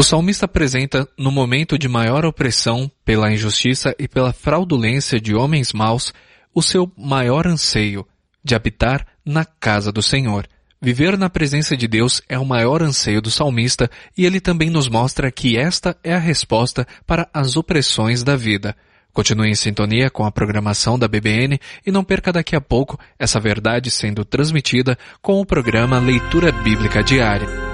O salmista apresenta, no momento de maior opressão pela injustiça e pela fraudulência de homens maus, o seu maior anseio de habitar na casa do Senhor. Viver na presença de Deus é o maior anseio do salmista e ele também nos mostra que esta é a resposta para as opressões da vida. Continue em sintonia com a programação da BBN e não perca daqui a pouco essa verdade sendo transmitida com o programa Leitura Bíblica Diária.